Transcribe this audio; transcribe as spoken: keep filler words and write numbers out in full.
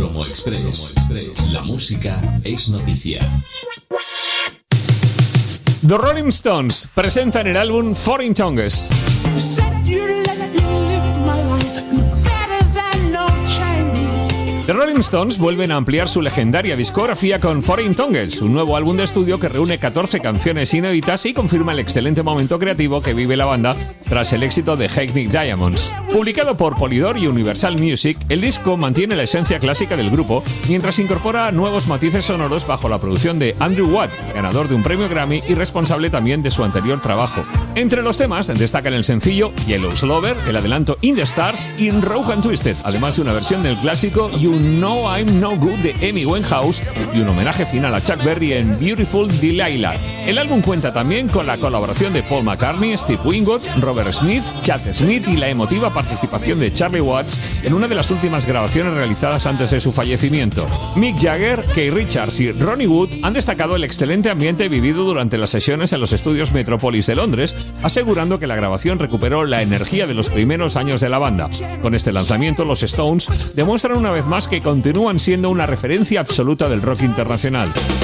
Promo Express. La música es noticia. The Rolling Stones presentan el álbum Foreign Tongues. The Rolling Stones vuelven a ampliar su legendaria discografía con Foreign Tongues, un nuevo álbum de estudio que reúne catorce canciones inéditas y confirma el excelente momento creativo que vive la banda tras el éxito de Hackney Diamonds. Publicado por Polydor y Universal Music, el disco mantiene la esencia clásica del grupo, mientras incorpora nuevos matices sonoros bajo la producción de Andrew Watt, ganador de un premio Grammy y responsable también de su anterior trabajo. Entre los temas destacan el sencillo Yellow Slover, el adelanto In the Stars y Rogue and Twisted, además de una versión del clásico You Know I'm No Good de Amy Winehouse y un homenaje final a Chuck Berry en Beautiful Delilah. El álbum cuenta también con la colaboración de Paul McCartney, Steve Winwood, Robert Smith, Chad Smith y la emotiva participación de Charlie Watts en una de las últimas grabaciones realizadas antes de su fallecimiento. Mick Jagger, Keith Richards y Ronnie Wood han destacado el excelente ambiente vivido durante las sesiones en los estudios Metropolis de Londres, asegurando que la grabación recuperó la energía de los primeros años de la banda. Con este lanzamiento, los Stones demuestran una vez más que continúan siendo una referencia absoluta del rock internacional.